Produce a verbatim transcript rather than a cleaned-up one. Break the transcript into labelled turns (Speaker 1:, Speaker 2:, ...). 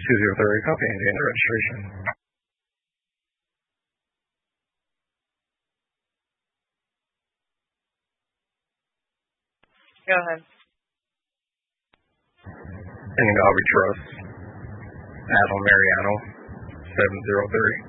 Speaker 1: two zero three, copy Indiana registration.
Speaker 2: Go ahead.
Speaker 1: Indian Gallery Trust, Adam Mariano, seven zero three.